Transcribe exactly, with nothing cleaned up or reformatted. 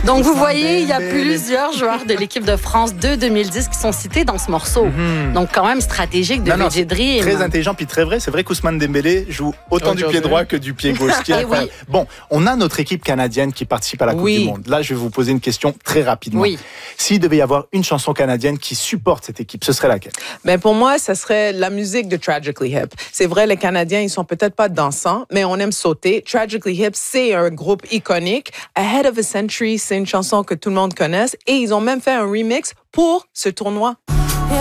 Donc, vous voyez, il y a plusieurs joueurs de l'équipe de France de deux mille dix qui sont cités dans ce morceau. Mm-hmm. Donc, quand même stratégique de V J Dream. Très intelligent, puis très vrai. C'est vrai qu'Ousmane Dembélé joue autant oh, du pied droit que du pied gauche. Oui. Bon, on a notre équipe canadienne qui participe à la Coupe oui. du Monde. Là, je vais vous poser une question très rapidement. Oui. S'il devait y avoir une chanson canadienne qui supporte cette équipe, ce serait laquelle? Ben pour moi, ce serait la musique de Tragically Hip. C'est vrai, les Canadiens, ils sont peut-être pas dansants, mais on aime sauter. Tragically Hip, c'est un groupe iconique. Ahead of a Century, c'est une chanson que tout le monde connaisse. Et ils ont même fait un remix pour ce tournoi.